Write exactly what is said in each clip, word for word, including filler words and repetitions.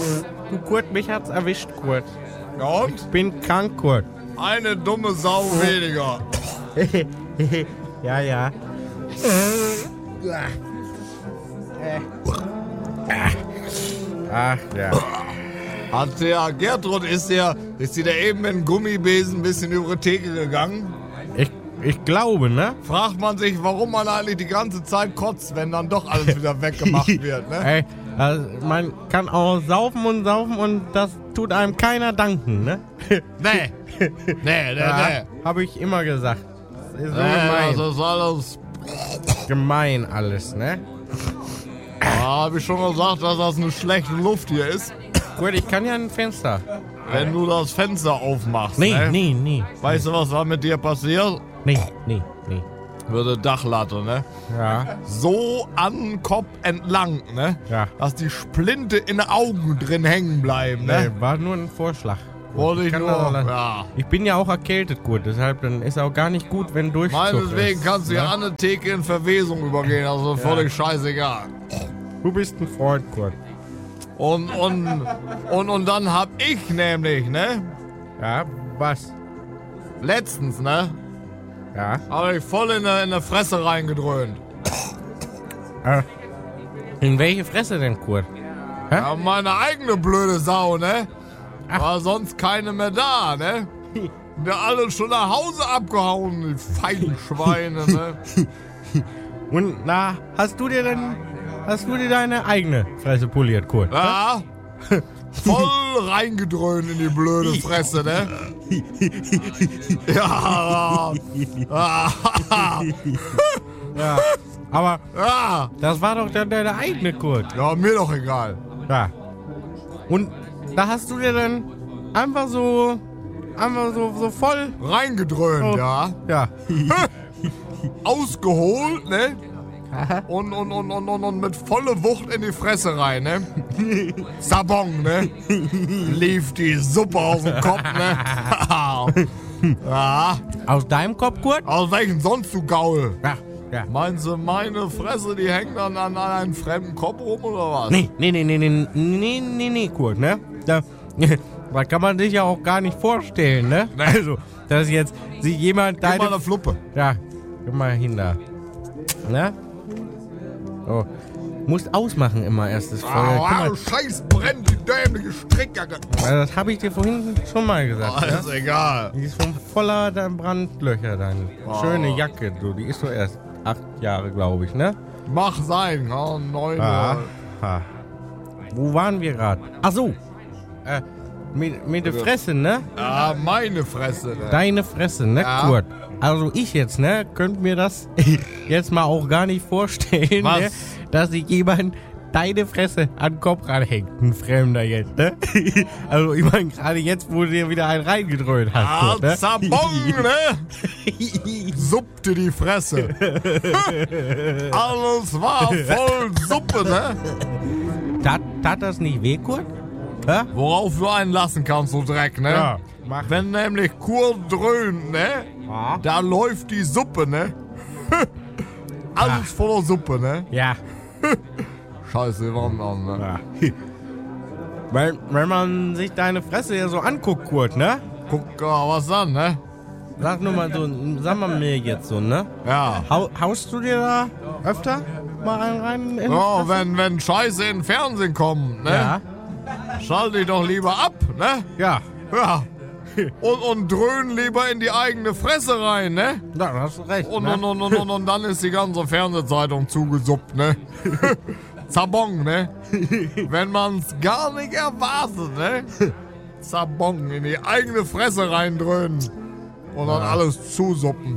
Du Kurt, mich hat's erwischt, Kurt. Ja und? Ich bin krank, Kurt. Eine dumme Sau weniger. Ja, ja. Ach ja. Hat der Gertrud, ist der, ist die da eben mit dem Gummibesen ein bisschen über die Theke gegangen? Ich, ich glaube, ne? Fragt man sich, warum man eigentlich die ganze Zeit kotzt, wenn dann doch alles wieder weggemacht wird, ne? Ey, also man kann auch saufen und saufen und das tut einem keiner danken, ne? Nee. Nee, nee, Ja, nee. hab ich immer gesagt. Das ist so Nee, gemein. das ist alles. Gemein alles, ne? Ja, hab ich schon gesagt, dass das eine schlechte Luft hier ist. Gut, ich kann ja ein Fenster. Wenn du das Fenster aufmachst, Nee, ne? nee, nee. Weißt du, was da mit dir passiert? Nee, nee, nee. Würde Dachlatte, ne? Ja, So an Kopf entlang, ne? ja. Dass die Splinte in den Augen drin hängen bleiben, Nee, ne? war nur ein Vorschlag. Wollte ich kann nur, das auch- ja. Ich bin ja auch erkältet, gut. Deshalb dann ist auch gar nicht gut, wenn Durchzug Meinetwegen ist. kannst du ja an eine Theke in Verwesung übergehen, also völlig scheißegal. Du bist ein Freund, Kurt. Und, und, und, und dann hab ich nämlich, ne? Ja, was? Letztens, ne? Ja. Hab ich voll in der, in der Fresse reingedröhnt. Äh, in welche Fresse denn, Kurt? Ja, meine eigene blöde Sau, ne? War sonst keine mehr da, ne? Der alle schon nach Hause abgehauen, die feigen Schweine, ne? Und na, hast du dir denn, hast du dir deine eigene Fresse poliert, Kurt? Ja, voll reingedröhnt in die blöde Fresse, ne? Ja, ja, Ja. Aber ja, das war doch dann deine eigene, Kurt. ja, mir doch egal. Ja. Und da hast du dir dann einfach so, einfach so, so voll, Reingedröhnt, Oh. ja. ja. Ausgeholt, ne? Und, und, und, und, und, und mit volle Wucht in die Fresse rein, ne? Sabong, ne? Lief die Suppe aus dem Kopf, ne? Ja. Aus deinem Kopf, Kurt? Aus welchen sonst, du Gaul? Ja. Ja. Meinst du, meine Fresse, die hängt dann an, an einem fremden Kopf rum, oder was? Nee, nee, nee, nee, nee, nee, nee, nee, Kurt, ne? Da, da kann man sich ja auch gar nicht vorstellen, ne? Also, dass jetzt sich jemand Gib mal deine... eine Fluppe. Ja, geh mal hin da. Ne? Oh. Musst ausmachen immer erst das Feuer. Guck Ah, mal, Scheiß, brennt die dämliche Strickjacke. das habe ich dir vorhin schon mal gesagt, Ah, ne? ist egal. Die ist von voller dein Brandlöcher, deine Oh. schöne Jacke, du. Die ist so erst acht Jahre, glaube ich, ne? Mach sein, ja, neun Ah. Uhr. Ah. Wo waren wir gerade? Ach so. Äh, mit, mit der Fresse, ne? Ja, meine Fresse, ne? Deine Fresse, ne, Ja. Kurt? Also ich jetzt, ne, könnte mir das jetzt mal auch gar nicht vorstellen, Was? ne, dass sich jemand deine Fresse an den Kopf ranhängt, ein Fremder jetzt, ne? Also ich meine, gerade jetzt, wo du dir wieder einen reingedröhnt hast, Ah, Kurt, ne? Zabong, ne? Suppte die Fresse. Alles war voll Suppe, ne? Tat, tat das nicht weh, Kurt? Hä? Worauf du einen lassen kannst, du Dreck, ne? Ja, mach. Wenn nämlich Kurt dröhnt, ne? Ja. Da läuft die Suppe, ne? Alles voller Suppe, ne? Ja. Scheiße, wandern, ne? ja. Wenn, wenn man sich deine Fresse ja so anguckt, Kurt, ne? Guck äh, was an, ne? Sag nur mal so, sag mal mir jetzt so, ne? Ja. Hau, haust du dir da öfter mal einen rein in die Ja, Fresse? wenn, wenn Scheiße in den Fernsehen kommt, ne? Ja. Schalt dich doch lieber ab, ne? Ja. Ja. Und, und dröhn lieber in die eigene Fresse rein, ne? Ja, da hast du recht. Und, ne? und, und, und, und, und dann ist die ganze Fernsehzeitung zugesuppt, ne? Zabong, ne? Wenn man's gar nicht erwartet, ne? Zabong, in die eigene Fresse reindröhnen. Und dann alles zusuppen.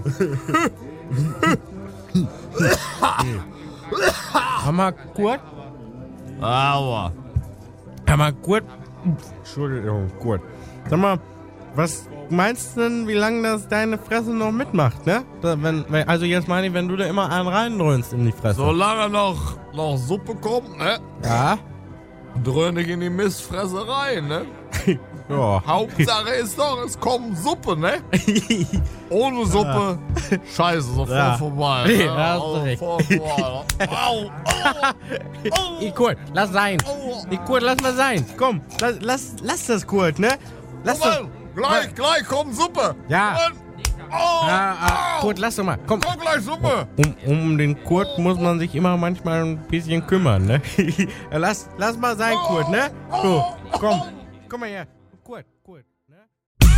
Hör mal, Kurt. Aber. Hör mal, Kurt. Entschuldigung, Kurt. Sag mal, was meinst du denn, wie lange das deine Fresse noch mitmacht, ne? Da, wenn, wenn, also jetzt meine ich, wenn du da immer einen reindröhnst in die Fresse. Solange noch, noch Suppe kommt, ne? Ja. Dröhn ich in die Mistfresse rein, ne? Ja. Hauptsache ist doch, es kommt Suppe, ne? Ohne Suppe, scheiße, sofort Ja. vorbei. Ne? Ja, hast du recht. Sofort vorbei. Au, au, Ey, Kurt, lass sein. Ey, Kurt, lass mal sein. Komm, lass, lass, lass das, Kurt, ne? Lass das. Moment, gleich, gleich kommt Suppe. Ja. Moment. Oh, Ja, ah, au. Kurt, lass doch mal. Komm. Kommt gleich Suppe. Um, um den Kurt muss man sich immer manchmal ein bisschen kümmern, ne? lass, lass mal sein, Kurt, ne? So, komm. Komm mal her.